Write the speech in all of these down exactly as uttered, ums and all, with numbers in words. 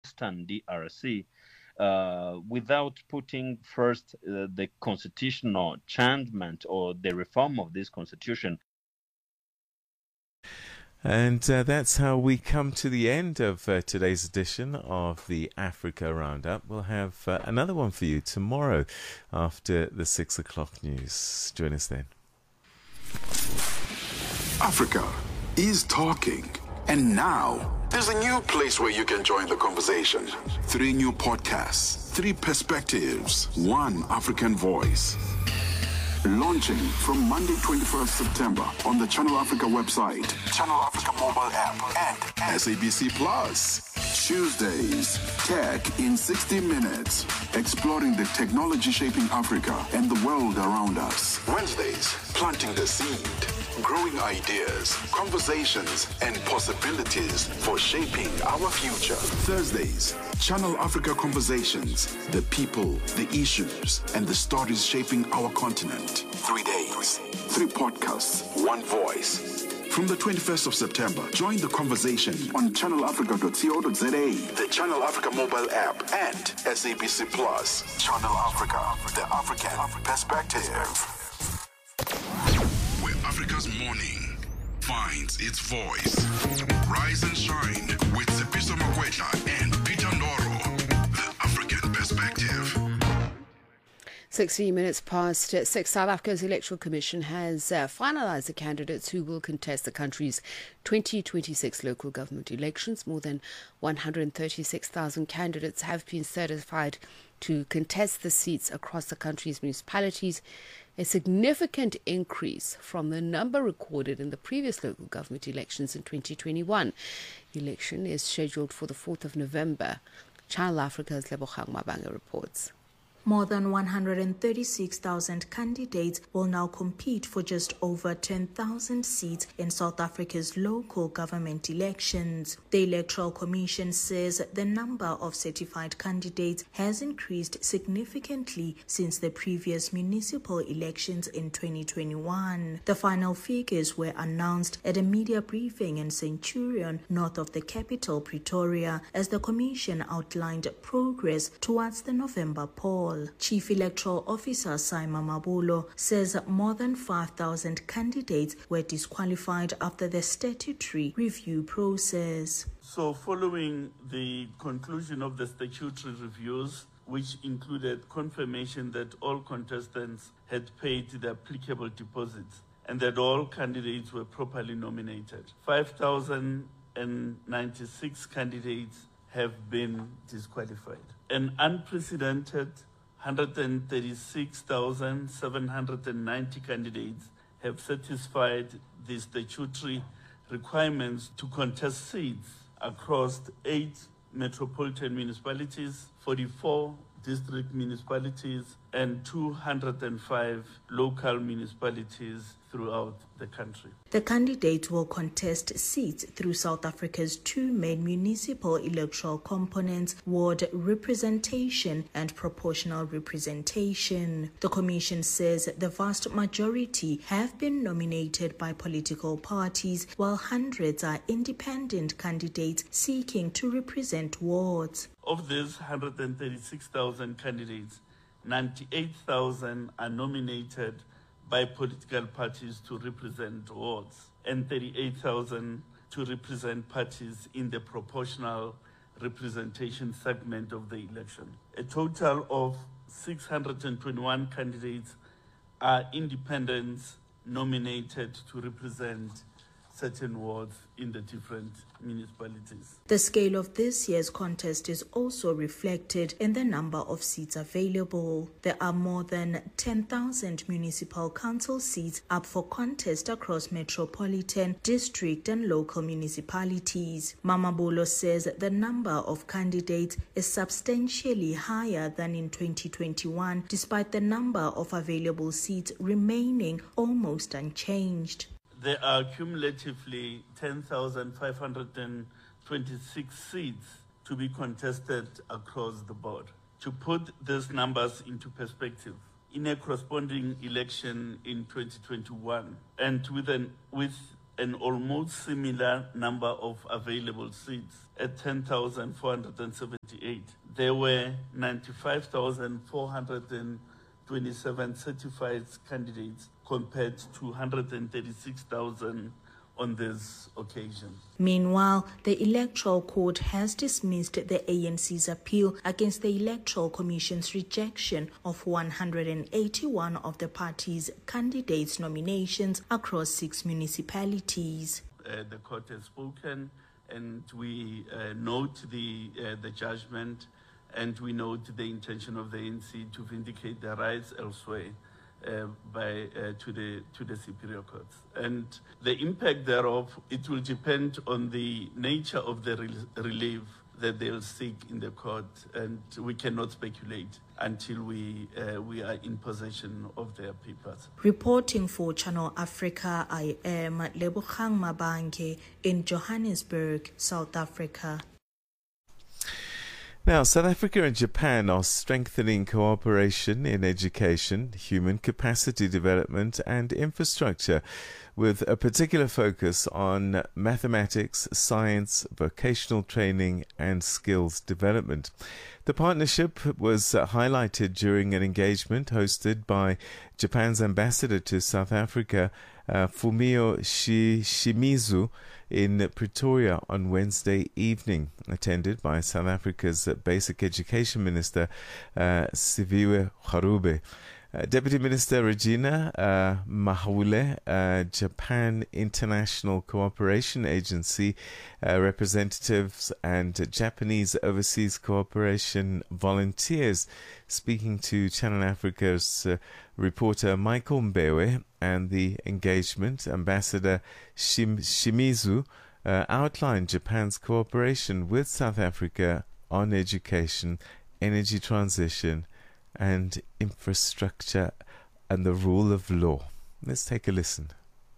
Eastern D R C, uh, without putting first uh, the constitutional changement or the reform of this constitution. And uh, that's how we come to the end of uh, today's edition of the Africa Roundup. We'll have uh, another one for you tomorrow after the six o'clock news. Join us then. Africa is talking. And now, there's a new place where you can join the conversation. Three new podcasts, three perspectives, one African voice. Launching from Monday, twenty-first September on the Channel Africa website, Channel Africa mobile app, and S A B C Plus. Tuesdays, Tech in sixty minutes, exploring the technology shaping Africa and the world around us. Wednesdays, planting the seed, growing ideas, conversations, and possibilities for shaping our future. Thursdays, Channel Africa Conversations, the people, the issues, and the stories shaping our continent. Three days, three podcasts, one voice. From the twenty-first of September, join the conversation on channel africa dot co dot za, the Channel Africa mobile app, and S A B C Plus. Channel Africa, the African perspective. Where Africa's morning finds its voice. Rise and shine with Tsepiso Makwetla and Peter Ndoro, the African perspective. sixteen minutes past six, South Africa's Electoral Commission has uh, finalised the candidates who will contest the country's twenty twenty-six local government elections. More than one hundred thirty-six thousand candidates have been certified to contest the seats across the country's municipalities, a significant increase from the number recorded in the previous local government elections in twenty twenty-one. The election is scheduled for the fourth of November. Channel Africa's Lebogang Mabanga reports. More than one hundred thirty-six thousand candidates will now compete for just over ten thousand seats in South Africa's local government elections. The Electoral Commission says the number of certified candidates has increased significantly since the previous municipal elections in twenty twenty-one. The final figures were announced at a media briefing in Centurion, north of the capital, Pretoria, as the Commission outlined progress towards the November poll. Chief Electoral Officer Simon Mabulo says more than five thousand candidates were disqualified after the statutory review process. So following the conclusion of the statutory reviews, which included confirmation that all contestants had paid the applicable deposits and that all candidates were properly nominated, five thousand ninety-six candidates have been disqualified. An unprecedented one hundred thirty-six thousand seven hundred ninety candidates have satisfied the statutory requirements to contest seats across eight metropolitan municipalities, forty-four district municipalities, and two hundred five local municipalities throughout the country. The candidates will contest seats through South Africa's two main municipal electoral components, ward representation and proportional representation. The Commission says the vast majority have been nominated by political parties, while hundreds are independent candidates seeking to represent wards. Of these one hundred thirty-six thousand candidates, ninety-eight thousand are nominated by political parties to represent wards, and thirty-eight thousand to represent parties in the proportional representation segment of the election. A total of six hundred twenty-one candidates are independents nominated to represent certain wards in the different municipalities. The scale of this year's contest is also reflected in the number of seats available. There are more than ten thousand municipal council seats up for contest across metropolitan, district and local municipalities. Mamabolo says the number of candidates is substantially higher than in twenty twenty-one, despite the number of available seats remaining almost unchanged. There are cumulatively ten thousand five hundred twenty-six seats to be contested across the board. To put these numbers into perspective, in a corresponding election in twenty twenty-one, and with, an, with an almost similar number of available seats at ten thousand four hundred seventy-eight. There were ninety-five thousand four hundred twenty-seven certified candidates compared to one hundred thirty-six thousand on this occasion. Meanwhile, the Electoral Court has dismissed the A N C's appeal against the Electoral Commission's rejection of one hundred eighty-one of the party's candidates' nominations across six municipalities. Uh, the court has spoken, and we uh, note the uh, the judgment, and we note the intention of the A N C to vindicate their rights elsewhere. Uh, by uh, to the to the superior courts, and the impact thereof, it will depend on the nature of the rel- relief that they'll seek in the court, and we cannot speculate until we uh, we are in possession of their papers. Reporting for Channel Africa, I am Lebogang Mabange in Johannesburg, South Africa. Now, South Africa and Japan are strengthening cooperation in education, human capacity development and infrastructure, with a particular focus on mathematics, science, vocational training and skills development. The partnership was uh, highlighted during an engagement hosted by Japan's ambassador to South Africa, uh, Fumio Shi- Shimizu, in Pretoria on Wednesday evening, attended by South Africa's uh, Basic Education Minister, uh, Siviwe Harube. Uh, Deputy Minister Regina uh, Mahaule, uh, Japan International Cooperation Agency uh, representatives and Japanese Overseas Cooperation volunteers, speaking to Channel Africa's uh, reporter Michael Mbewe, and the engagement, Ambassador Shim- Shimizu uh, outlined Japan's cooperation with South Africa on education, energy transition, and infrastructure and the rule of law. Let's take a listen.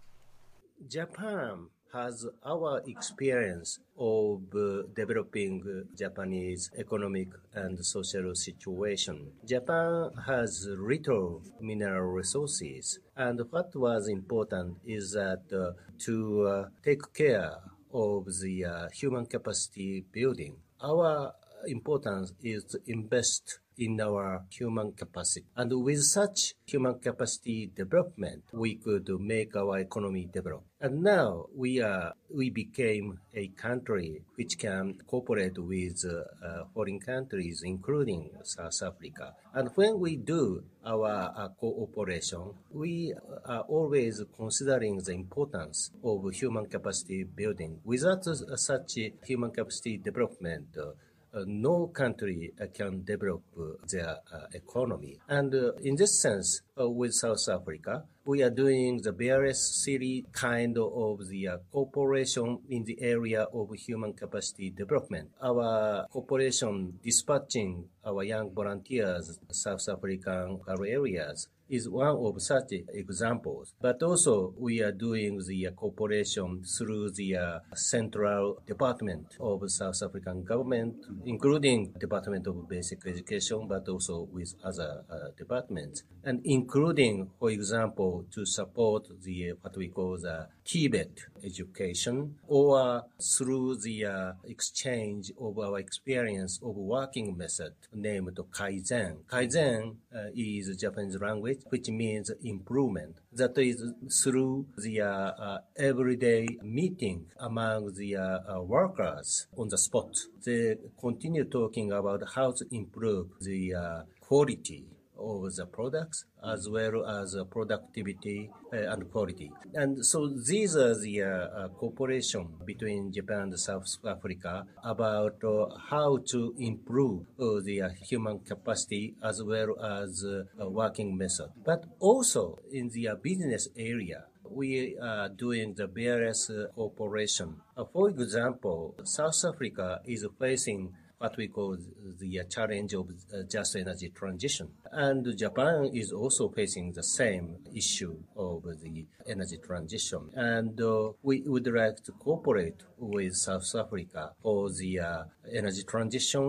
Japan has our experience of uh, developing uh, Japanese economic and social situation. Japan has little mineral resources, and what was important is that uh, to uh, take care of the uh, human capacity building. Our importance is to invest in our human capacity. And with such human capacity development, we could make our economy develop. And now we are, we became a country which can cooperate with uh, uh, foreign countries, including South Africa. And when we do our uh, cooperation, we are always considering the importance of human capacity building. Without uh, such human capacity development, uh, Uh, no country uh, can develop uh, their uh, economy. And uh, in this sense, uh, with South Africa, we are doing the various city kind of the uh, cooperation in the area of human capacity development. Our cooperation dispatching our young volunteers to South African areas is one of such examples. But also we are doing the cooperation through the uh, central department of South African government, including Department of Basic Education, but also with other uh, departments, and including, for example, to support the what we call the Tibet education, or through the uh, exchange of our experience of working method named Kaizen. Kaizen uh, is a Japanese language, which means improvement. That is through the uh, uh, everyday meeting among the uh, uh, workers on the spot. They continue talking about how to improve the uh, quality of the products as well as uh, productivity uh, and quality. And so these are the uh, uh, cooperation between Japan and South Africa about uh, how to improve uh, the uh, human capacity as well as uh, a working method. But also in the uh, business area, we are doing the various uh, cooperation. Uh, for example, South Africa is facing what we call the uh, challenge of uh, just energy transition. And Japan is also facing the same issue of the energy transition. And uh, we would like to cooperate with South Africa for the uh, energy transition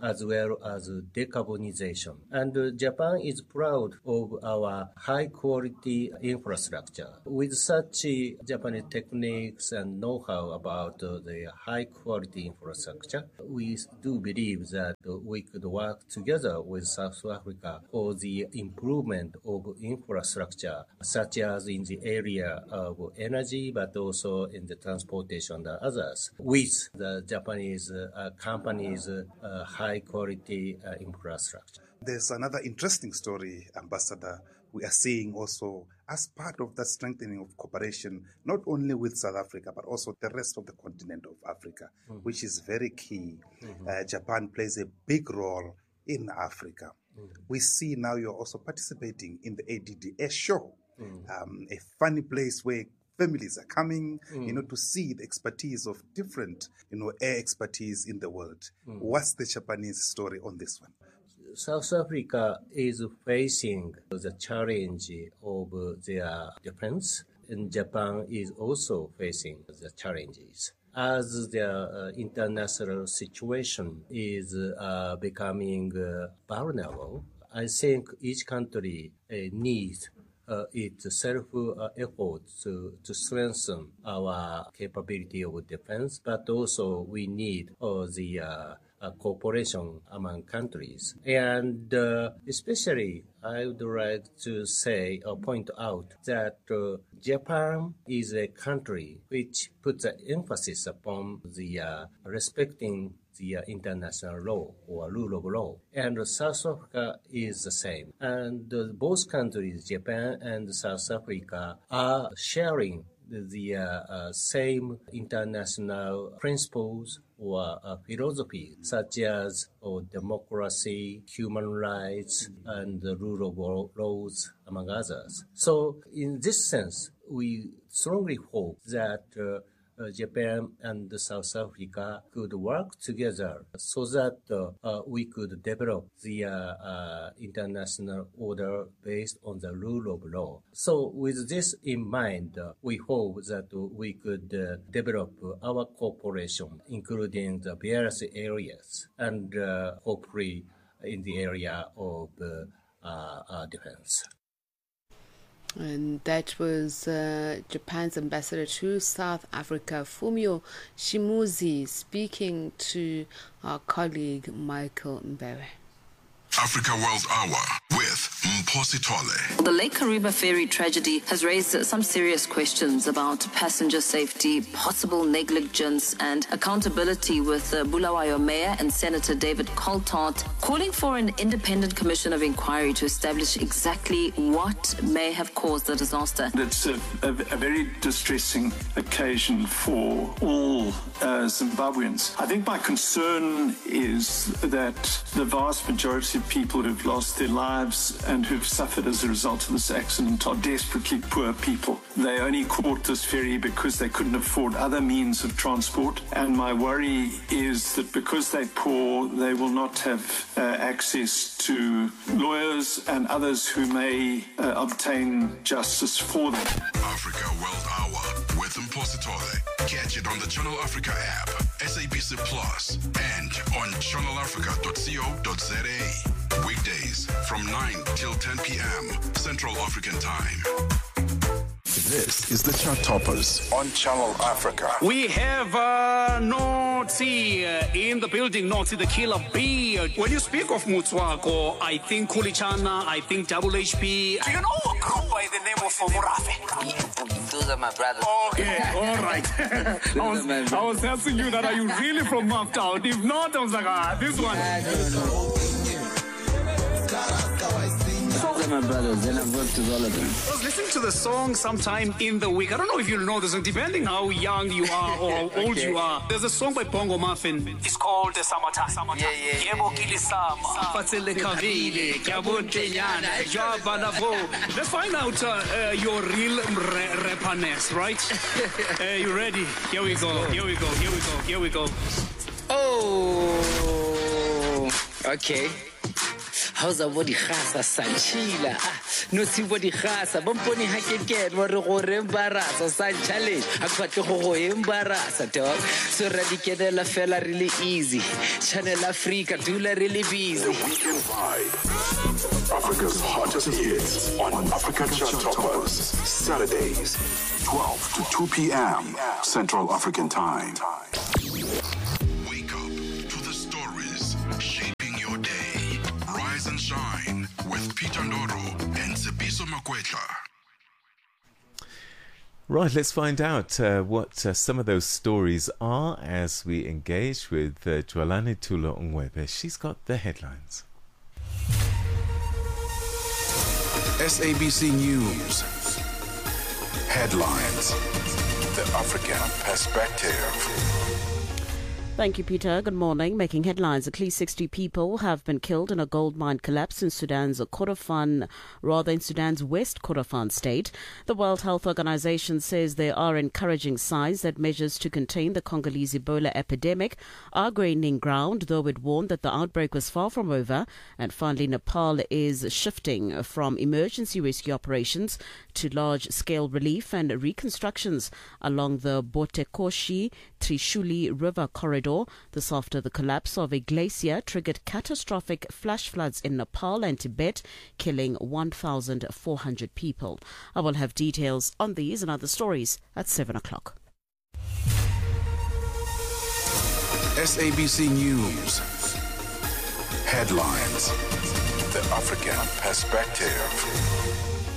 as well as decarbonization. And uh, Japan is proud of our high-quality infrastructure. With such uh, Japanese techniques and know-how about uh, the high-quality infrastructure, we do believe that uh, we could work together with South Africa for the improvement of infrastructure, such as in the area of energy, but also in the transportation and others, with the Japanese uh, companies' uh, high-quality uh, infrastructure. There's another interesting story, Ambassador. We are seeing also as part of that strengthening of cooperation, not only with South Africa, but also the rest of the continent of Africa, mm-hmm. which is very key. Mm-hmm. Uh, Japan plays a big role in Africa. Mm-hmm. We see now you're also participating in the A D D S show, mm-hmm. um, a funny place where families are coming, mm. you know, to see the expertise of different, you know, air expertise in the world. Mm. What's the Japanese story on this one? South Africa is facing the challenge of their defense, and Japan is also facing the challenges. As the uh, international situation is uh, becoming uh, vulnerable, I think each country uh, needs Uh, its self-effort uh, to, to strengthen our capability of defense, but also we need uh, the uh, uh, cooperation among countries. And uh, especially, I would like to say or point out that uh, Japan is a country which puts an emphasis upon the uh, respecting the uh, international law or rule of law. And South Africa is the same. And uh, both countries, Japan and South Africa, are sharing the, the uh, uh, same international principles or uh, philosophy, such as uh, democracy, human rights, and the rule of laws, among others. So in this sense, we strongly hope that uh, Uh, Japan and South Africa could work together so that uh, uh, we could develop the uh, uh, international order based on the rule of law. So with this in mind, uh, we hope that uh, we could uh, develop our cooperation, including the various areas, and uh, hopefully in the area of uh, uh, uh, defense. And that was uh, Japan's ambassador to South Africa, Fumio Shimuzi, speaking to our colleague Michael Mbere. Africa World Hour with Mposi Tole. The Lake Kariba ferry tragedy has raised some serious questions about passenger safety, possible negligence and accountability, with uh, Bulawayo Mayor and Senator David Coltart calling for an independent commission of inquiry to establish exactly what may have caused the disaster. It's a, a, a very distressing occasion for all uh, Zimbabweans. I think my concern is that the vast majority of people who've lost their lives and who've suffered as a result of this accident are desperately poor people. They only caught this ferry because they couldn't afford other means of transport, and my worry is that because they're poor, they will not have uh, access to lawyers and others who may uh, obtain justice for them. Africa World Hour with Mposi Tole. Catch it on the Channel Africa app, S A B C Plus, and on channel africa dot co dot za. Weekdays from nine till ten p.m. Central African Time. This is the Chart Toppers on Channel Africa. We have uh, Notsi uh, in the building, Notsi the Killer Bee. When you speak of Motswako, I think Kulichana, I think Double H P. Do you know a group by the name of Murafe? Yeah, those are my brothers. Okay, all right. I, was, I was asking you that, are you really from Maftown? If not, I was like, ah, this one. Yeah, no, no. Those are my brothers, and I've worked with all of them. I was listening to the song sometime in the week. I don't know if you know this, depending how young you are or how old okay. you are. There's a song by Bongo Muffin. It's called the Summertime. Yeah, yeah. Let's find out uh, uh, your real ra- rapperness, right? uh, you ready? Here we go. Here we go. Here we go. Here we go. Oh, okay. How's a body khasa sanchila? No see body khasa. Bomponi hakeken wa re go re embarasa san challenge. Ha kwatle go go embarasa dog. So radikedela fela really easy. Channel Africa dula really busy. The Weekend Vibe. Africa's hottest hits on Africa Chart Toppers. Saturdays, twelve to two p.m. Central African Time. Wake up to the stories shaping your day. Rise and shine with Peter Ndoro and Tsepiso Makwetla. Right, let's find out uh, what uh, some of those stories are as we engage with uh, Jwalane Tulo Ngwebe. She's got the headlines. S A B C News. Headlines. The African Perspective. Thank you, Peter. Good morning. Making headlines. At least sixty people have been killed in a gold mine collapse in Sudan's Kordofan, rather in Sudan's West Kordofan state. The World Health Organization says there are encouraging signs that measures to contain the Congolese Ebola epidemic are gaining ground, though it warned that the outbreak was far from over. And finally, Nepal is shifting from emergency rescue operations to large-scale relief and reconstructions along the Botekoshi-Trishuli River corridor. This after the collapse of a glacier triggered catastrophic flash floods in Nepal and Tibet, killing one thousand four hundred people. I will have details on these and other stories at seven o'clock. S A B C News. Headlines. The African Perspective.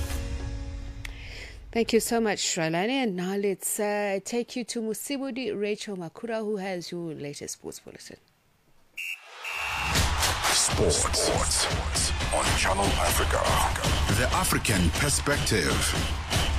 Thank you so much, Jwalane. And now let's uh, take you to Musibudi Rachel Makura, who has your latest sports bulletin. Sports, Sports on Channel Africa. The African Perspective.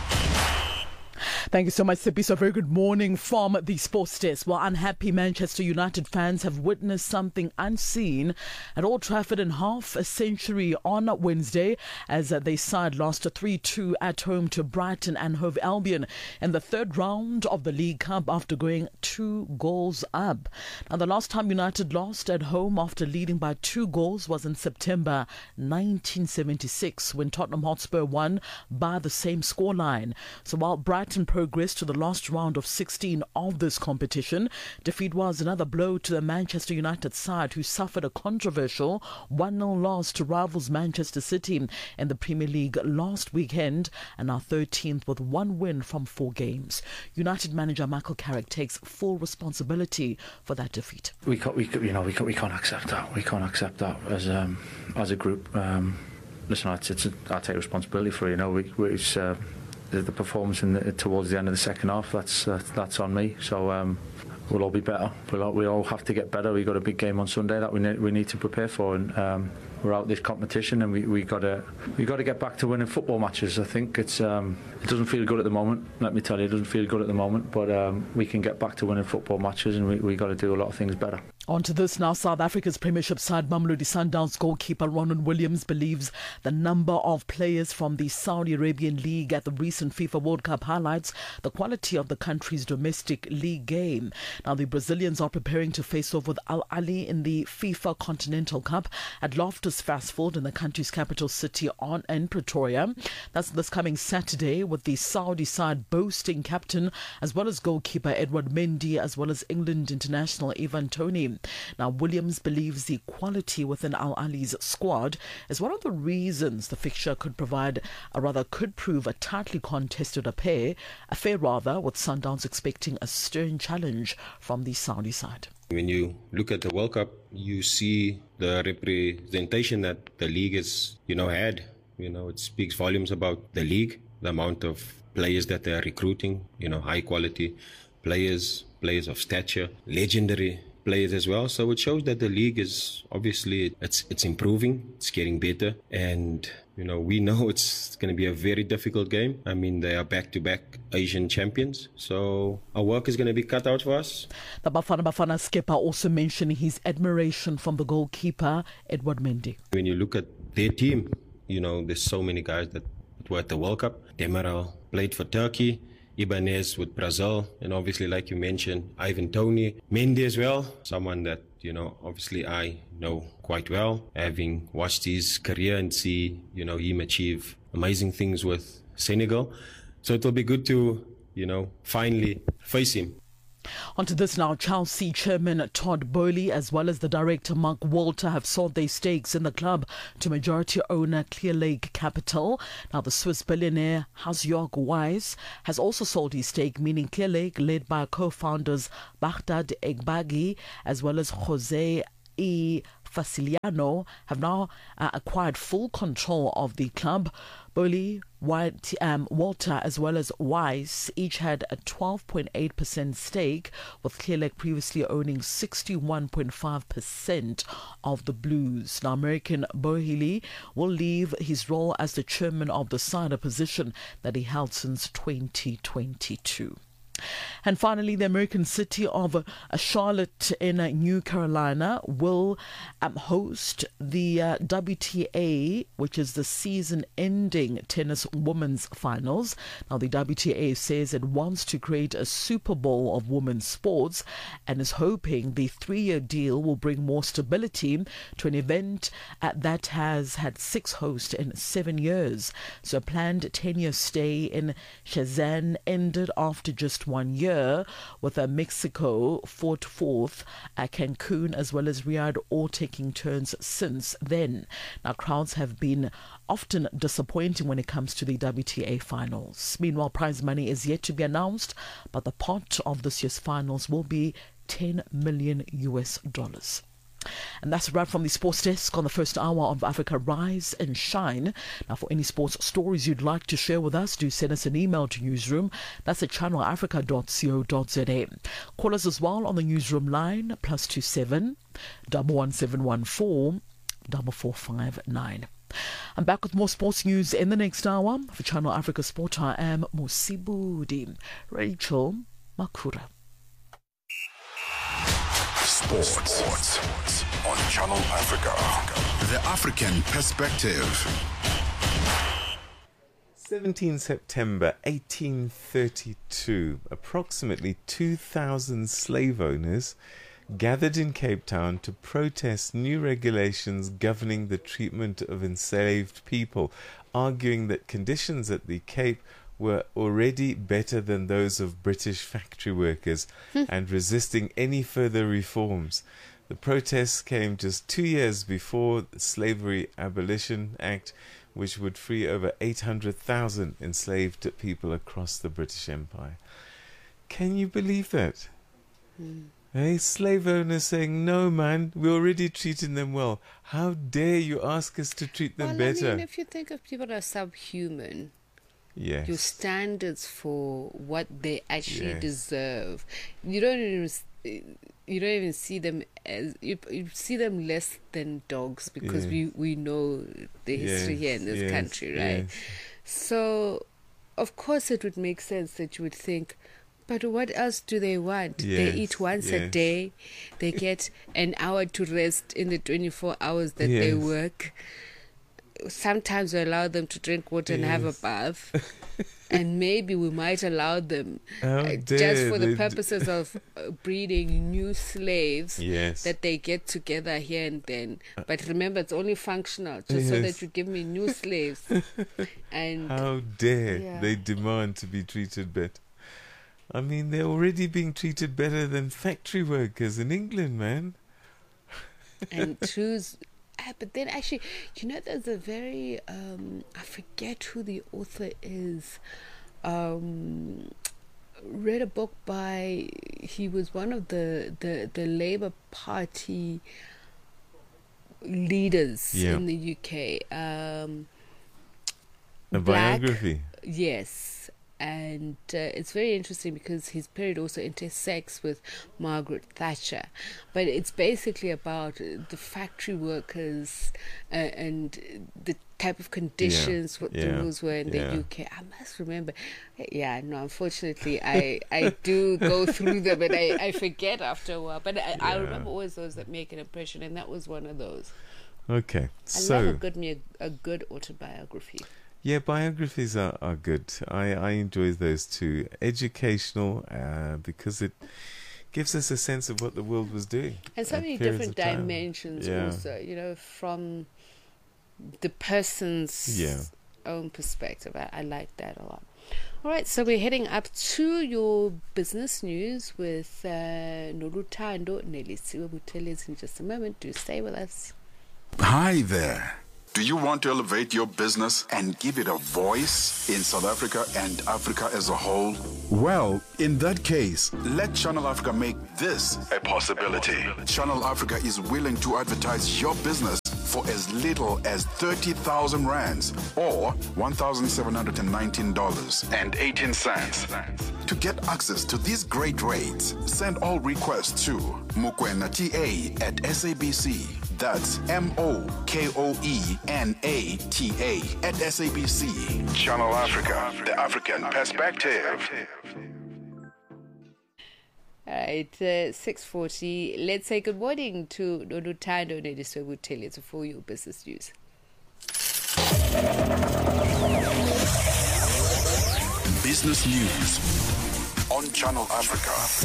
Thank you so much, Tsepiso. A very good morning from the Sports Desk. Well, unhappy Manchester United fans have witnessed something unseen at Old Trafford in half a century on Wednesday as their side lost a three two at home to Brighton and Hove Albion in the third round of the League Cup after going two goals up. Now, the last time United lost at home after leading by two goals was in September nineteen seventy-six when Tottenham Hotspur won by the same scoreline. So while Brighton progressed to the last round of sixteen of this competition, defeat was another blow to the Manchester United side, who suffered a controversial one nil loss to rivals Manchester City in the Premier League last weekend and are thirteenth with one win from four games. United manager Michael Carrick takes full responsibility for that defeat. We can't, we, you know, we can't, we can't accept that. We can't accept that as um, as a group. Um, listen, it's, it's a, I take responsibility for it. You know, we, we it's. Uh, The, the performance in the, towards the end of the second half, that's uh, that's on me. So um, we'll all be better. We'll all, we all have to get better. We've got a big game on Sunday that we need, we need to prepare for, and um, we're out this competition, and we we got to we got to get back to winning football matches. I think it's um, it doesn't feel good at the moment. Let me tell you, it doesn't feel good at the moment. But um, we can get back to winning football matches, and we we got to do a lot of things better. On to this now. South Africa's Premiership side Mamelodi Sundowns goalkeeper Ronwen Williams believes the number of players from the Saudi Arabian League at the recent FIFA World Cup highlights the quality of the country's domestic league game. Now, the Brazilians are preparing to face off with Al Ahly in the FIFA Continental Cup at Loftus Versfeld in the country's capital city on in Pretoria. That's this coming Saturday, with the Saudi side boasting captain as well as goalkeeper Edward Mendy, as well as England international Ivan Toney. Now, Williams believes the quality within Al Ahly's squad is one of the reasons the fixture could provide, or rather could prove a tightly contested affair, affair rather, with Sundowns expecting a stern challenge from the Saudi side. When you look at the World Cup, you see the representation that the league has, you know, had. You know, it speaks volumes about the league, the amount of players that they are recruiting, you know, high quality players, players of stature, legendary players as well. So it shows that the league is obviously it's it's improving, it's getting better, and you know we know it's going to be a very difficult game. I mean, they are back-to-back Asian champions, so our work is going to be cut out for us. The Bafana Bafana skipper also mentioned his admiration from the goalkeeper Edward Mendy. When you look at their team, you know there's so many guys that were at the World Cup. Demiral played for Turkey. Ibanez with Brazil, and obviously, like you mentioned, Ivan Toney, Mendy as well, someone that, you know, obviously I know quite well, having watched his career and see, you know, him achieve amazing things with Senegal. So it will be good to, you know, finally face him. On to this now. Chelsea chairman Todd Boehly as well as the director Mark Walter have sold their stakes in the club to majority owner Clearlake Capital. Now the Swiss billionaire Hansjörg Wyss has also sold his stake, meaning Clearlake, led by co-founders Baghdad Egbagi as well as Jose E. Faciliano, have now uh, acquired full control of the club. Boehly, White, um, Walter as well as Wyss each had a twelve point eight percent stake, with Clearlake previously owning sixty-one point five percent of the Blues. Now American Boehly will leave his role as the chairman of the side, a position that he held since twenty twenty-two. And finally, the American city of uh, Charlotte in uh, New Carolina will um, host the uh, W T A, which is the season-ending tennis women's finals. Now, the W T A says it wants to create a Super Bowl of women's sports and is hoping the three-year deal will bring more stability to an event uh, that has had six hosts in seven years. So a planned ten-year stay in Shenzhen ended after just one year, with uh, Mexico, Fort Worth, uh, Cancun, as well as Riyadh all taking turns since then. Now, crowds have been often disappointing when it comes to the W T A finals. Meanwhile, prize money is yet to be announced, but the pot of this year's finals will be ten million U S dollars. And that's a wrap from the Sports Desk on the first hour of Africa Rise and Shine. Now, for any sports stories you'd like to share with us, do send us an email to newsroom. That's at channel africa dot co dot za. Call us as well on the newsroom line, plus two seven, double one seven one four, double four five nine. I'm back with more sports news in the next hour. For Channel Africa Sport, I am Musibudi Rachel Makura. Sports on Channel Africa. The African Perspective. seventeenth September eighteen thirty-two, approximately two thousand slave owners gathered in Cape Town to protest new regulations governing the treatment of enslaved people, arguing that conditions at the Cape were already better than those of British factory workers and resisting any further reforms. The protests came just two years before the Slavery Abolition Act, which would free over eight hundred thousand enslaved people across the British Empire. Can you believe that? Mm. Hey, slave owners saying, no man, we're already treating them well. How dare you ask us to treat them well, better? I mean, if you think of people as subhuman, yes, your standards for what they actually yes. deserve, you don't even you don't even see them as you, you see them less than dogs, because yeah. we we know the history yes. here in this yes. country, right? Yes. So of course it would make sense that you would think, but what else do they want? Yes, they eat once yes. a day. They get an hour to rest in the twenty-four hours that yes. they work. Sometimes we allow them to drink water yes. and have a bath. And maybe we might allow them uh, just for the purposes d- of uh, breeding new slaves yes. that they get together here and then. But remember, it's only functional, just yes. so that you give me new slaves. And how dare yeah. they demand to be treated better? I mean, they're already being treated better than factory workers in England, man. And choose... Uh, but then actually, you know, there's a very... Um, I forget who the author is. Um, read a book by... He was one of the, the, the Labour Party leaders yeah. in the U K. Um, a Black, biography. Yes. And uh, it's very interesting because his period also intersects with Margaret Thatcher. But it's basically about the factory workers uh, and the type of conditions, yeah. what yeah. the rules were in yeah. the U K. I must remember. Yeah, no, unfortunately, I, I do go through them and I, I forget after a while. But I, yeah. I remember always those that make an impression, and that was one of those. Okay, I so... love a good, me a, a good autobiography. Yeah, biographies are, are good. I, I enjoy those too. Educational, uh, because it gives us a sense of what the world was doing. And so many different dimensions yeah. also, you know, from the person's yeah. own perspective. I, I like that a lot. All right, so we're heading up to your business news with uh, Noluthando Nelisiwe Buthelezi in just a moment. Do stay with us. Hi there. Do you want to elevate your business and give it a voice in South Africa and Africa as a whole? Well, in that case, let Channel Africa make this a possibility. Channel Africa is willing to advertise your business for as little as thirty thousand rands or one thousand seven hundred nineteen dollars and eighteen cents. To get access to these great rates, send all requests to mukwenata at S A B C. That's M O K O E N A T A at S A B C. Channel Africa, the African perspective. All right, uh, six forty. Let's say good morning to Noluthando Nelisiwe Buthelezi for your business news. Business news on Channel Africa,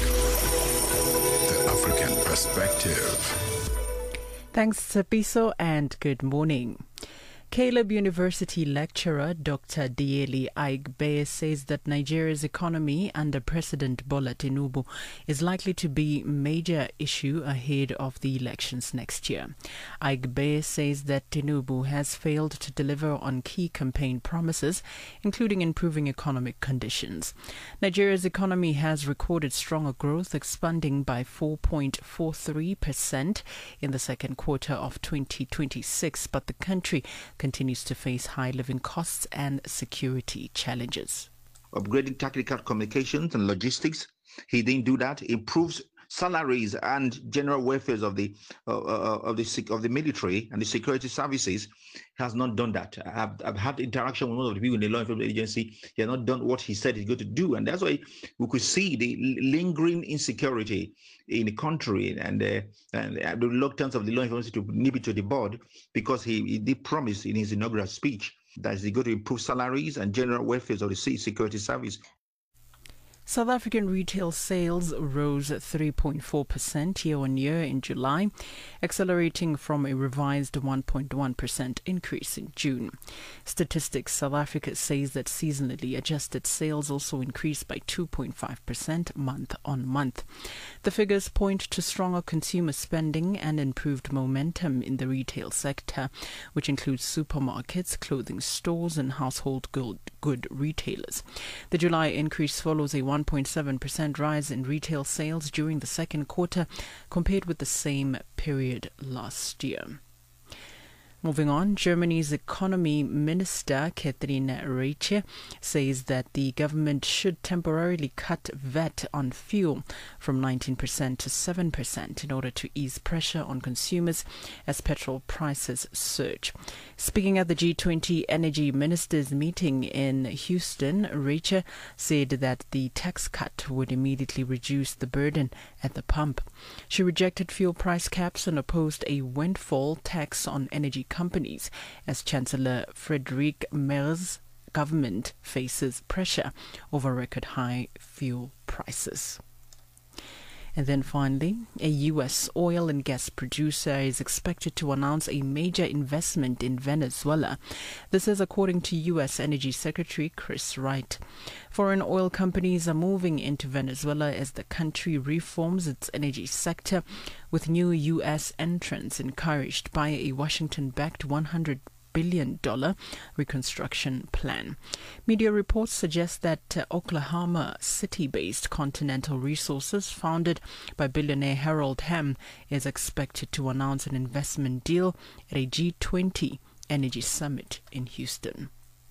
the African perspective. Thanks, Tsepiso, and good morning. Caleb University lecturer Doctor Dieli Aigbeye says that Nigeria's economy under President Bola Tinubu is likely to be a major issue ahead of the elections next year. Aigbeye says that Tinubu has failed to deliver on key campaign promises, including improving economic conditions. Nigeria's economy has recorded stronger growth, expanding by four point four three percent in the second quarter of twenty twenty-six, but the country continues to face high living costs and security challenges. Upgrading technical communications and logistics, he didn't do that. Improves salaries and general welfare of the uh, uh, of the of the military and the security services. Has not done that. I've, I've had interaction with one of the people in the law enforcement agency. He has not done what he said he's going to do, and that's why we could see the lingering insecurity in the country and, uh, and the reluctance of the law enforcement to nip it to the bud, because he, he did promise in his inaugural speech that he's going to improve salaries and general welfare of the security service. South African retail sales rose three point four percent year-on-year in July, accelerating from a revised one point one percent increase in June. Statistics South Africa says that seasonally adjusted sales also increased by two point five percent month-on-month. The figures point to stronger consumer spending and improved momentum in the retail sector, which includes supermarkets, clothing stores and household good, good retailers. The July increase follows a one point seven percent rise in retail sales during the second quarter compared with the same period last year. Moving on, Germany's economy minister, Katrin Reiche, says that the government should temporarily cut V A T on fuel from nineteen percent to seven percent in order to ease pressure on consumers as petrol prices surge. Speaking at the G twenty Energy Ministers meeting in Houston, Reiche said that the tax cut would immediately reduce the burden at the pump. She rejected fuel price caps and opposed a windfall tax on energy companies as Chancellor Friedrich Merz's government faces pressure over record high fuel prices. And then finally, a U S oil and gas producer is expected to announce a major investment in Venezuela. This is according to U S Energy Secretary Chris Wright. Foreign oil companies are moving into Venezuela as the country reforms its energy sector, with new U S entrants encouraged by a Washington-backed one hundred billion dollars reconstruction plan. Media reports suggest that uh, Oklahoma City-based Continental Resources, founded by billionaire Harold Hamm, is expected to announce an investment deal at a G twenty Energy Summit in Houston.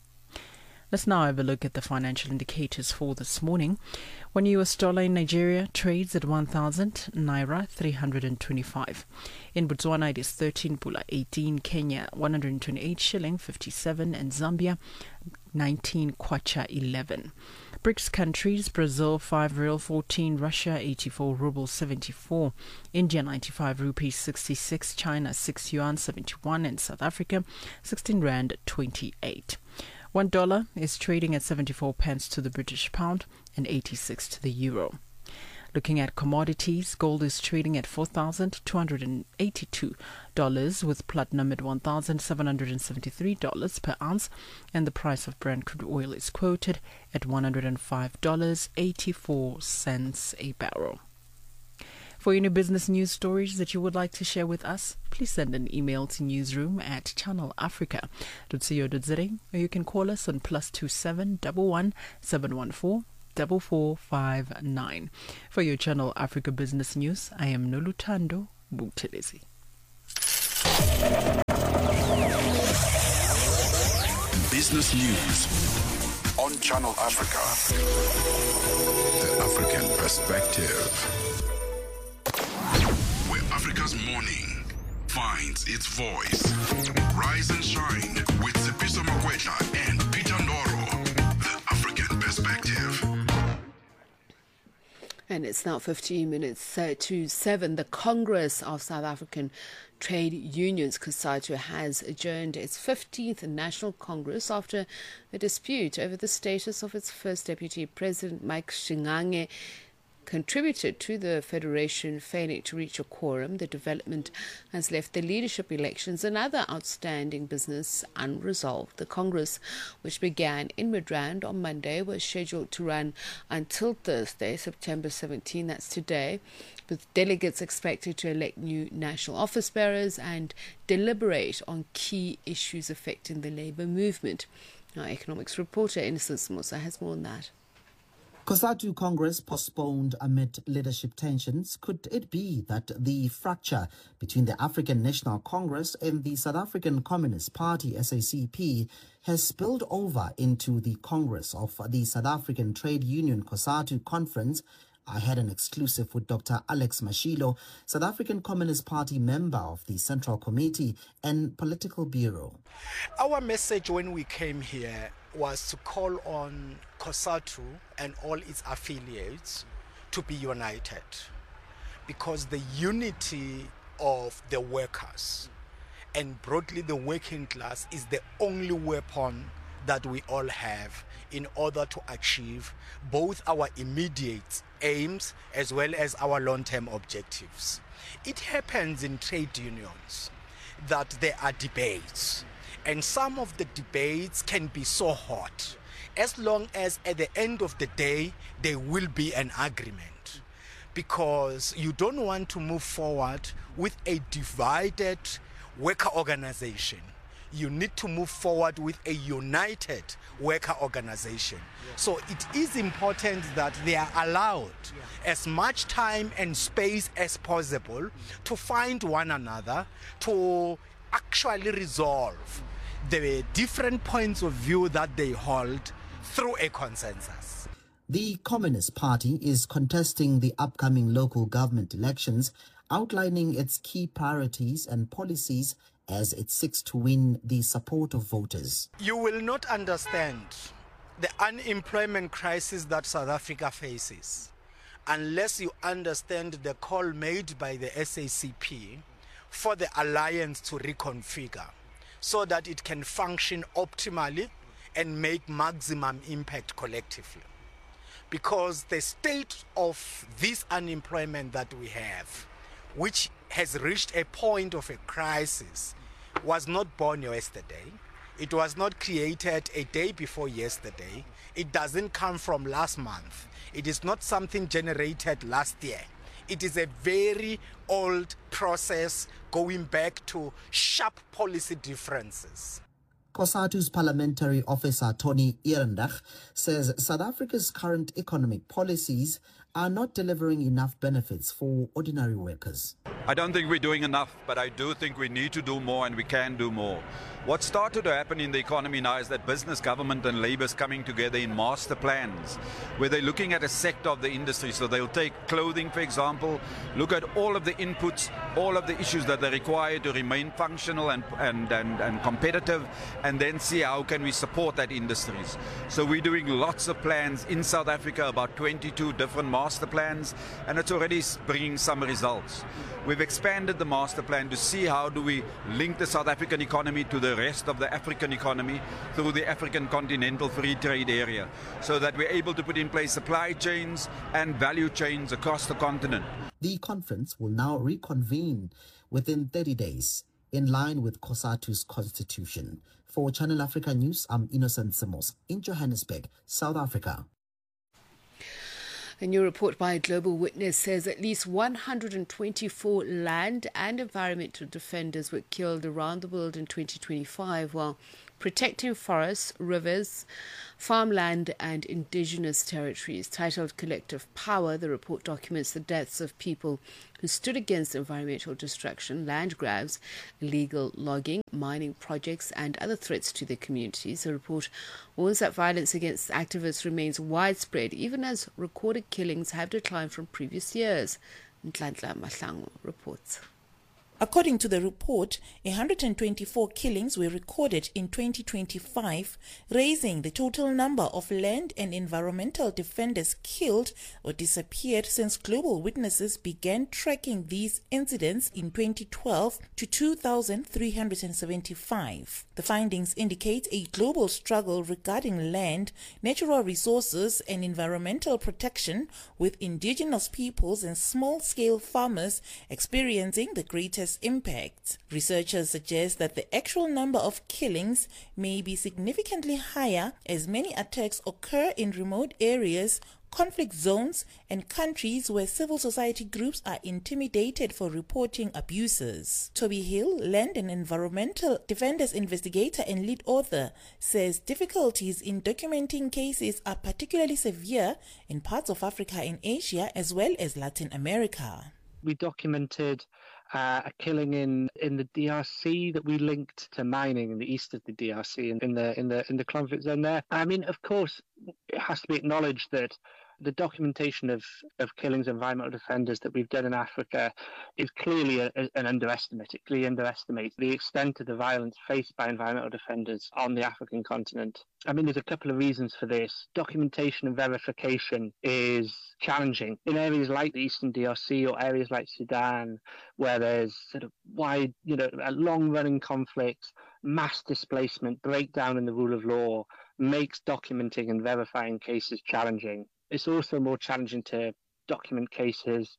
Let's now have a look at the financial indicators for this morning. One U S dollar in Nigeria trades at one thousand Naira three hundred twenty-five. In Botswana it is thirteen Pula eighteen, Kenya one hundred twenty-eight shilling fifty-seven, and Zambia nineteen Kwacha eleven. BRICS countries: Brazil five real fourteen, Russia eighty-four rubles seventy-four, India ninety-five rupees sixty-six, China six yuan seventy-one, and South Africa sixteen rand twenty-eight. One dollar is trading at seventy-four pence to the British pound and eighty-six to the euro. Looking at commodities, gold is trading at four thousand two hundred eighty-two dollars, with platinum at one thousand seven hundred seventy-three dollars per ounce, and the price of Brent crude oil is quoted at one hundred five dollars and eighty-four cents a barrel. For any business news stories that you would like to share with us, please send an email to newsroom at channel africa dot co dot za, or you can call us on plus two seven one one seven one four four four five nine. For your Channel Africa Business News, I am Noluthando Buthelezi. Business News on Channel Africa. The African Perspective. Where Africa's morning finds its voice. Rise and shine with Sipiso Makwetla and Peter Ndoro. The African Perspective. And it's now fifteen minutes uh, to seven. The Congress of South African Trade Unions, COSATU, has adjourned its fifteenth National Congress after a dispute over the status of its first Deputy President, Mike Shingange, contributed to the Federation failing to reach a quorum. The development has left the leadership elections and other outstanding business unresolved. The Congress, which began in Midrand on Monday, was scheduled to run until Thursday, September seventeenth, that's today, with delegates expected to elect new national office bearers and deliberate on key issues affecting the labour movement. Our economics reporter, Innocence Musa, has more on that. COSATU Congress postponed amid leadership tensions. Could it be that the fracture between the African National Congress and the South African Communist Party, S A C P, has spilled over into the Congress of the South African Trade Union COSATU Conference? I had an exclusive with Doctor Alex Mashilo, South African Communist Party member of the Central Committee and Political Bureau. Our message when we came here was to call on COSATU and all its affiliates to be united, because the unity of the workers and broadly the working class is the only weapon that we all have in order to achieve both our immediate aims as well as our long-term objectives. It happens in trade unions that there are debates, and some of the debates can be so hot, as long as at the end of the day there will be an agreement, because you don't want to move forward with a divided worker organization. You need to move forward with a united worker organization. Yeah. So it is important that they are allowed yeah. as much time and space as possible to find one another, to actually resolve the different points of view that they hold through a consensus. The Communist Party is contesting the upcoming local government elections, outlining its key priorities and policies as it seeks to win the support of voters. You will not understand the unemployment crisis that South Africa faces unless you understand the call made by the S A C P for the alliance to reconfigure so that it can function optimally and make maximum impact collectively. Because the state of this unemployment that we have, which has reached a point of a crisis, was not born yesterday. It was not created a day before yesterday. It doesn't come from last month. It is not something generated last year. It is a very old process going back to sharp policy differences. COSATU's parliamentary officer Tony Ehrenreich says South Africa's current economic policies are not delivering enough benefits for ordinary workers. I don't think we're doing enough, but I do think we need to do more and we can do more. What started to happen in the economy now is that business, government and labour is coming together in master plans where they're looking at a sector of the industry. So they'll take clothing, for example, look at all of the inputs, all of the issues that they require to remain functional and, and, and, and competitive, and then see how can we support that industries. So we're doing lots of plans in South Africa, about twenty-two different markets. master plans, and it's already bringing some results. We've expanded the master plan to see how do we link the South African economy to the rest of the African economy through the African Continental Free Trade Area, so that we're able to put in place supply chains and value chains across the continent. The conference will now reconvene within thirty days, in line with COSATU's constitution. For Channel Africa News, I'm Innocent Semos in Johannesburg, South Africa. A new report by Global Witness says at least one hundred twenty-four land and environmental defenders were killed around the world in twenty twenty-five, while protecting forests, rivers, farmland and indigenous territories. Titled Collective Power, the report documents the deaths of people who stood against environmental destruction, land grabs, illegal logging, mining projects and other threats to their communities. The report warns that violence against activists remains widespread, even as recorded killings have declined from previous years. Nhlanhla Mahlangu reports. According to the report, one hundred twenty-four killings were recorded in twenty twenty-five, raising the total number of land and environmental defenders killed or disappeared since Global Witnesses began tracking these incidents in twenty twelve to two thousand three hundred seventy-five. The findings indicate a global struggle regarding land, natural resources and environmental protection, with indigenous peoples and small-scale farmers experiencing the greatest impact. Researchers suggest that the actual number of killings may be significantly higher, as many attacks occur in remote areas, conflict zones, and countries where civil society groups are intimidated for reporting abuses. Toby Hill, Land and Environmental Defenders investigator and lead author, says difficulties in documenting cases are particularly severe in parts of Africa and Asia, as well as Latin America. We documented Uh, a killing in, in the D R C that we linked to mining in the east of the D R C and in the in the in the conflict zone there. I mean, of course, it has to be acknowledged that the documentation of, of killings of environmental defenders that we've done in Africa is clearly a, a, an underestimate. It clearly underestimates the extent of the violence faced by environmental defenders on the African continent. I mean, there's a couple of reasons for this. Documentation and verification is challenging. In areas like the Eastern D R C or areas like Sudan, where there's sort of wide, you know, a long-running conflict, mass displacement, breakdown in the rule of law, makes documenting and verifying cases challenging. It's also more challenging to document cases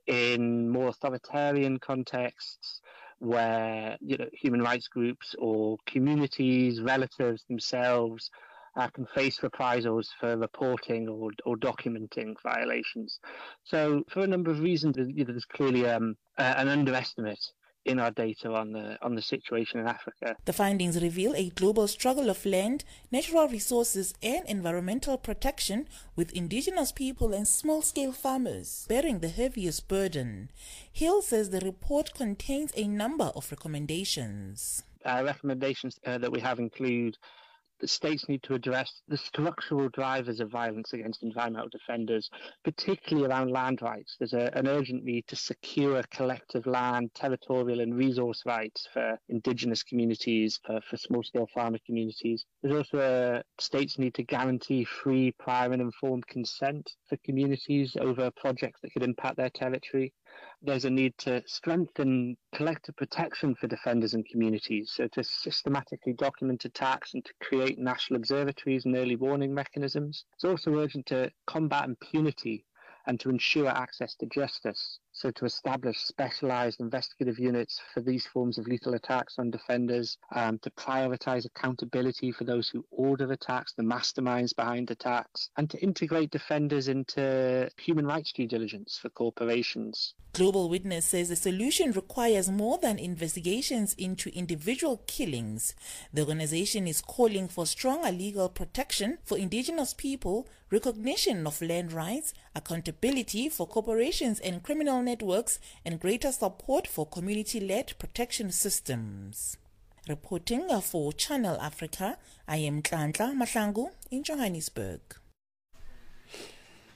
in more authoritarian contexts where, you know, human rights groups or communities, relatives themselves uh, can face reprisals for reporting or, or documenting violations. So for a number of reasons, you know, there's clearly um, uh, an underestimate in our data on the on the situation in Africa. The findings reveal a global struggle of land, natural resources and environmental protection, with indigenous people and small-scale farmers bearing the heaviest burden. Hill says the report contains a number of recommendations. Uh, recommendations uh, that we have include the states need to address the structural drivers of violence against environmental defenders, particularly around land rights. There's a, an urgent need to secure collective land, territorial and resource rights for indigenous communities, for, for small-scale farmer communities. There's also a states need to guarantee free, prior and informed consent for communities over projects that could impact their territory. There's a need to strengthen collective protection for defenders and communities, so to systematically document attacks and to create national observatories and early warning mechanisms. It's also urgent to combat impunity and to ensure access to justice, so to establish specialised investigative units for these forms of lethal attacks on defenders, um, to prioritise accountability for those who order attacks, the masterminds behind attacks, and to integrate defenders into human rights due diligence for corporations. Global Witness says the solution requires more than investigations into individual killings. The organization is calling for stronger legal protection for indigenous people, recognition of land rights, accountability for corporations and criminal networks, and greater support for community-led protection systems. Reporting for Channel Africa, I am Nhlanhla Mahlangu in Johannesburg.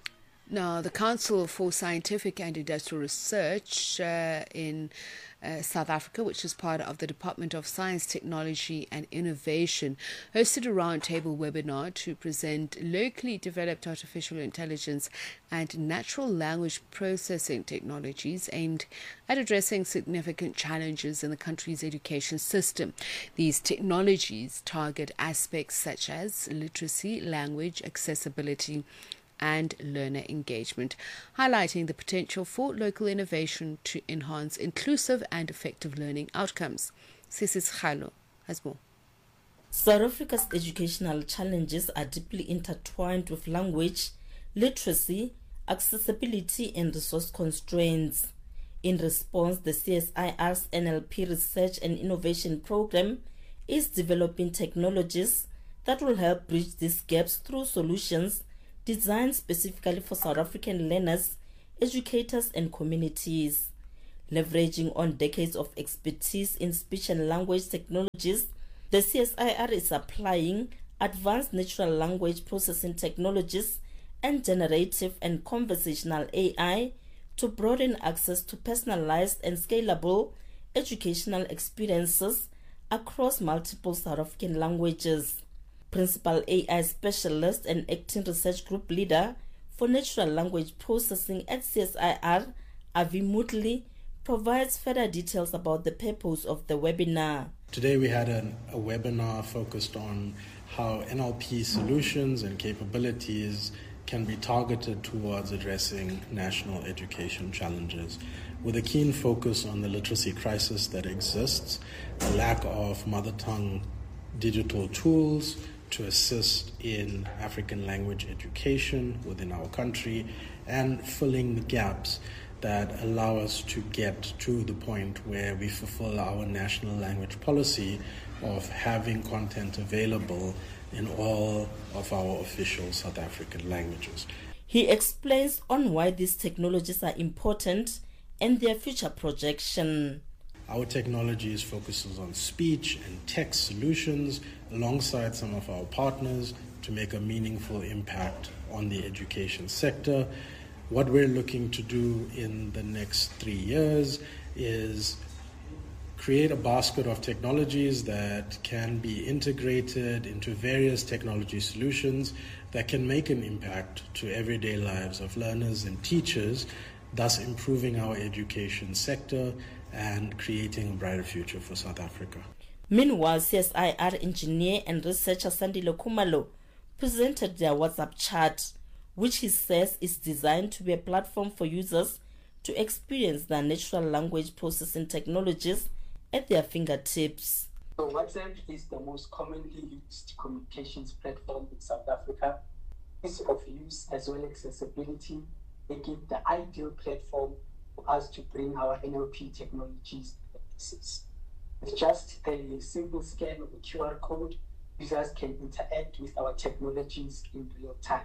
Now, the Council for Scientific and Industrial Research uh, in uh, South Africa, which is part of the Department of Science, Technology and Innovation, hosted a roundtable webinar to present locally developed artificial intelligence and natural language processing technologies aimed at addressing significant challenges in the country's education system. These technologies target aspects such as literacy, language, accessibility, and learner engagement, highlighting the potential for local innovation to enhance inclusive and effective learning outcomes. Sisis Khalo has more. South Africa's educational challenges are deeply intertwined with language, literacy, accessibility, and resource constraints. In response, the C S I R's N L P Research and Innovation Program is developing technologies that will help bridge these gaps through solutions designed specifically for South African learners, educators, and communities. Leveraging on decades of expertise in speech and language technologies, the C S I R is applying advanced natural language processing technologies and generative and conversational A I to broaden access to personalized and scalable educational experiences across multiple South African languages. Principal A I Specialist and Acting Research Group Leader for Natural Language Processing at C S I R, Avi Mutli, provides further details about the purpose of the webinar. Today we had an, a webinar focused on how N L P solutions and capabilities can be targeted towards addressing national education challenges, with a keen focus on the literacy crisis that exists, the lack of mother tongue digital tools to assist in African language education within our country, and filling the gaps that allow us to get to the point where we fulfill our national language policy of having content available in all of our official South African languages. He explains on why these technologies are important and their future projection. Our technologies focuses on speech and text solutions alongside some of our partners to make a meaningful impact on the education sector. What we're looking to do in the next three years is create a basket of technologies that can be integrated into various technology solutions that can make an impact to everyday lives of learners and teachers, thus improving our education sector and creating a brighter future for South Africa. Meanwhile, C S I R engineer and researcher Sandile Khumalo presented their WhatsApp chat, which he says is designed to be a platform for users to experience the natural language processing technologies at their fingertips. So WhatsApp is the most commonly used communications platform in South Africa. Ease of use as well as accessibility make it the ideal platform for us to bring our N L P technologies to places. With just a simple scan of the Q R code, users can interact with our technologies in real time.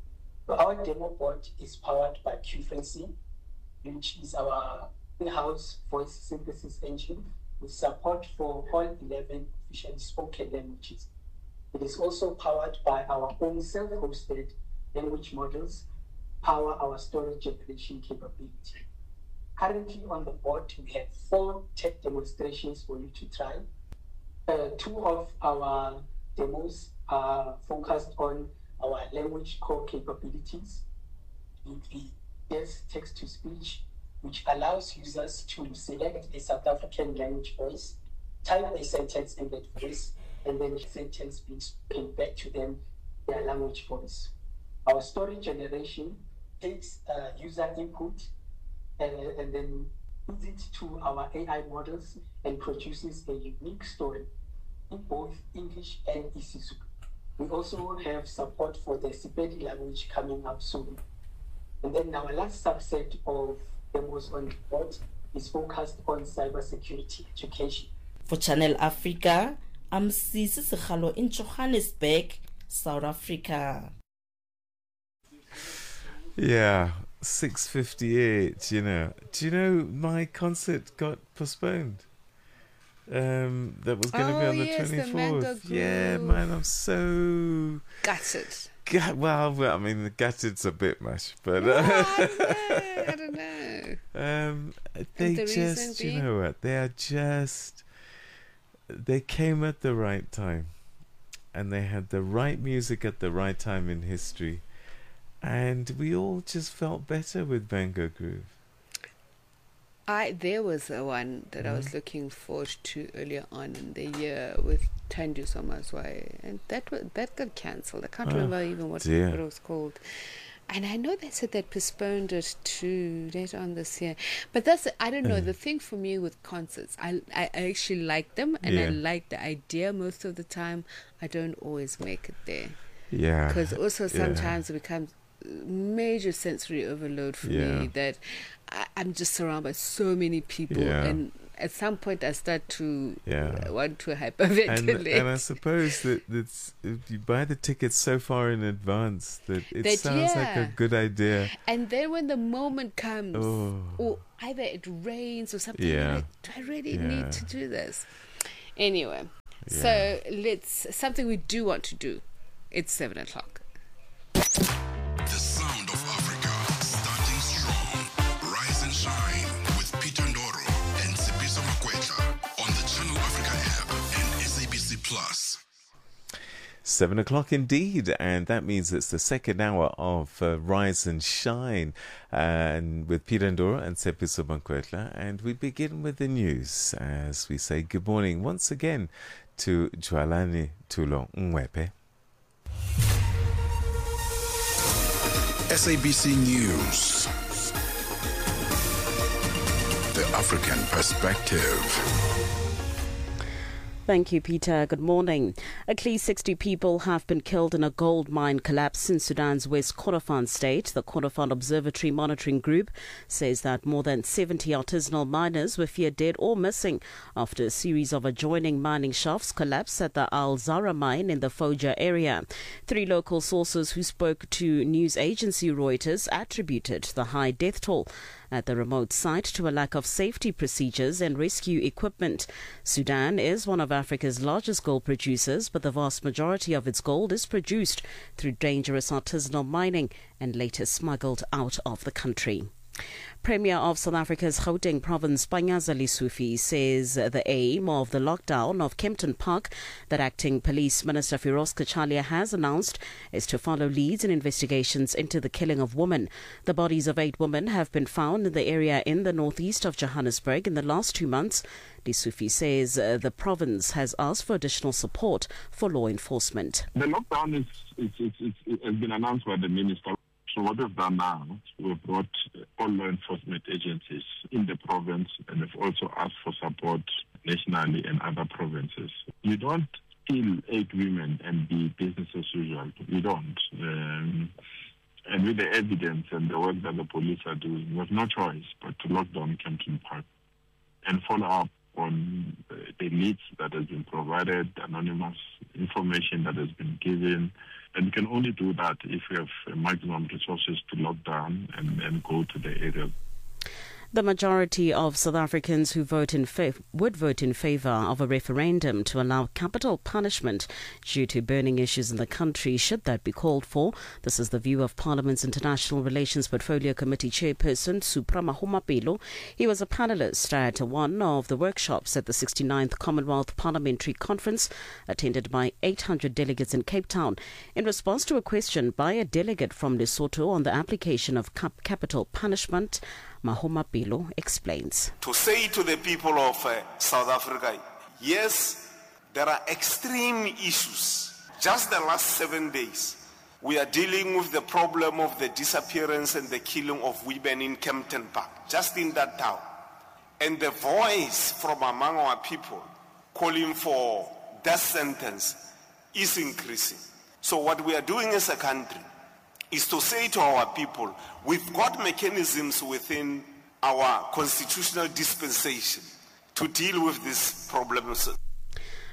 So our demo bot is powered by Qfluency, which is our in-house voice synthesis engine with support for all eleven officially spoken languages. It is also powered by our own self-hosted language models, power our storage generation capability. Currently on the board, we have four tech demonstrations for you to try. Uh, two of our demos are focused on our language core capabilities, the yes text-to-speech, which allows users to select a South African language voice, type a sentence in that voice, and then the sentence being spoken back to them their language voice. Our story generation takes uh, user input and, and then puts it to our A I models and produces a unique story in both English and isiZulu. We also have support for the Sepedi language coming up soon. And then our last subset of demos on the board is focused on cybersecurity education. For Channel Africa, I'm Sisi Sekhalo in Johannesburg, South Africa. Yeah, six fifty-eight, you know. Do you know my concert got postponed? Um, that was going to oh, be on the yes, twenty-fourth. The yeah, man, I'm so gutted. Gut, well, well, I mean, the gutted's a bit much, but uh, no, I don't know. I don't know. Um, they the just, you being? know what? They are just. They came at the right time, and they had the right music at the right time in history, and we all just felt better with Bango Groove. I there was a one that I was looking forward to earlier on in the year with Tandu Somaswai, and that was, that got cancelled. I can't Oh, remember even what, dear. what it was called. And I know they said they postponed it to later on this year. But that's, I don't know, Uh. the thing for me with concerts, I, I, I actually like them and I Yeah. like the idea most of the time. I don't always make it there. Yeah, Because also yeah. sometimes it becomes major sensory overload for Yeah. me that I, I'm just surrounded by so many people. Yeah. And at some point I start to Yeah. uh, want to And, hyperventilate. and I suppose that that's, if you buy the tickets so far in advance that it That, sounds like a yeah. good idea. And then when the moment comes, Oh. or either it rains or something, Yeah. I'm like, do I really Yeah. need to do this? Anyway, Yeah. so let's, something we do want to do. It's seven o'clock. The sound of Africa, starting strong. Rise and shine with Peter Ndoro and Sipiso Makwetla on the Channel Africa app and S A B C Plus. Seven o'clock indeed, and that means it's the second hour of uh, Rise and Shine, and with Peter Ndoro and Sepiso Bankwetla, and we begin with the news as we say good morning once again to Jwalani Tulo Mwepe. S A B C News. The African Perspective. Thank you, Peter. Good morning. At least sixty people have been killed in a gold mine collapse in Sudan's West Kordofan state. The Kordofan Observatory Monitoring Group says that more than seventy artisanal miners were feared dead or missing after a series of adjoining mining shafts collapsed at the Al Zara mine in the Fouja area. Three local sources who spoke to news agency Reuters attributed the high death toll at the remote site to a lack of safety procedures and rescue equipment. Sudan is one of Africa's largest gold producers, but the vast majority of its gold is produced through dangerous artisanal mining and later smuggled out of the country. Premier of South Africa's Gauteng province, Panyaza Lesufi, says the aim of the lockdown of Kempton Park that acting Police Minister Firoz Kachalia has announced is to follow leads in investigations into the killing of women. The bodies of eight women have been found in the area in the northeast of Johannesburg in the last two months. Lesufi says uh, the province has asked for additional support for law enforcement. The lockdown is, is, is, is, is, has been announced by the minister. So what we've done now, we've brought all law enforcement agencies in the province, and we've also asked for support nationally and other provinces. You don't kill eight women and be business as usual. You don't. Um, and with the evidence and the work that the police are doing, we have no choice but to lock down Kempton Park and follow up on the leads that has been provided, anonymous information that has been given. And we can only do that if we have maximum resources to lock down and, and go to the area. The majority of South Africans who vote in fav- would vote in favour of a referendum to allow capital punishment due to burning issues in the country, should that be called for. This is the view of Parliament's International Relations Portfolio Committee Chairperson, Supra Mahumapelo. He was a panellist at one of the workshops at the sixty-ninth Commonwealth Parliamentary Conference, attended by eight hundred delegates in Cape Town. In response to a question by a delegate from Lesotho on the application of cap- capital punishment, Mahumapelo explains. To say to the people of uh, South Africa, yes, there are extreme issues. Just the last seven days, we are dealing with the problem of the disappearance and the killing of women in Kempton Park, just in that town. And the voice from among our people calling for death sentence is increasing. So what we are doing as a country is to say to our people, we've got mechanisms within our constitutional dispensation to deal with these problems.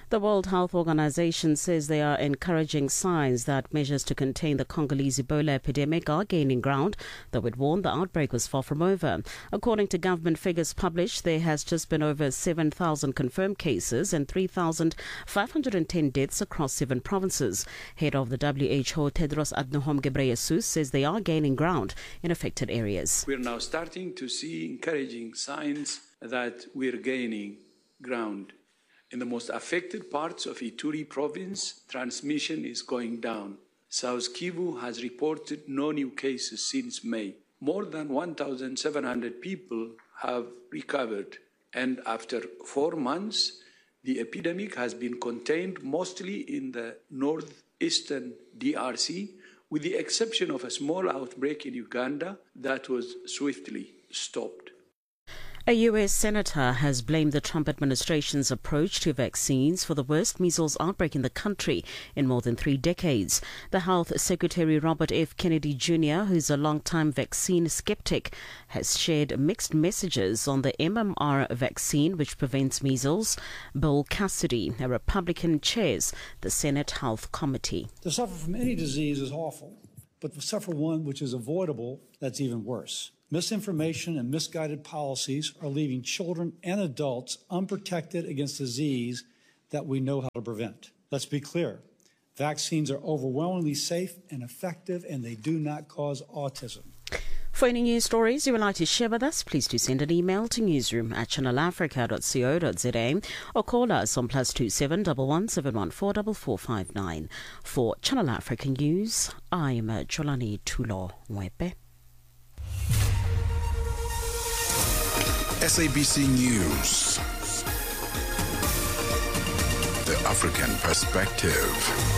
The World Health Organization says there are encouraging signs that measures to contain the Congolese Ebola epidemic are gaining ground, though it warned the outbreak was far from over. According to government figures published, there has just been over seven thousand confirmed cases and three thousand five hundred ten deaths across seven provinces. Head of the W H O, Tedros Adhanom Ghebreyesus, says they are gaining ground in affected areas. We're now starting to see encouraging signs that we're gaining ground. In the most affected parts of Ituri province, transmission is going down. South Kivu has reported no new cases since May. More than one thousand seven hundred people have recovered, and after four months, the epidemic has been contained mostly in the northeastern D R C, with the exception of a small outbreak in Uganda that was swiftly stopped. A U S senator has blamed the Trump administration's approach to vaccines for the worst measles outbreak in the country in more than three decades. The Health Secretary Robert F. Kennedy Junior, who's a longtime vaccine skeptic, has shared mixed messages on the M M R vaccine, which prevents measles. Bill Cassidy, a Republican, chairs the Senate Health Committee. To suffer from any disease is awful, but to suffer one which is avoidable, that's even worse. Misinformation and misguided policies are leaving children and adults unprotected against disease that we know how to prevent. Let's be clear. Vaccines are overwhelmingly safe and effective, and they do not cause autism. For any news stories you would like to share with us, please do send an email to newsroom at channel africa dot co dot za or call us on plus two seven one one seven one four four four five nine. For Channel Africa News, I'm Jolani Tulo Mwepe. S A B C News. The African Perspective.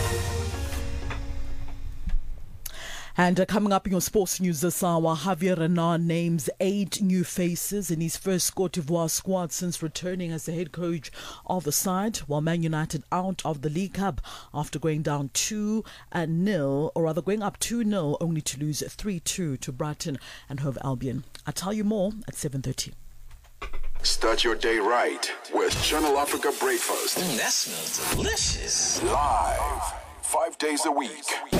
And uh, coming up in your sports news this hour, Javier Renard names eight new faces in his first Cote d'Ivoire squad since returning as the head coach of the side, while Man United out of the League Cup after going down two nil, or rather going up two nil, only to lose three two to Brighton and Hove Albion. I'll tell you more at seven thirty. Start your day right with Channel Africa Breakfast. Mm, that smells delicious. Live, five days a week.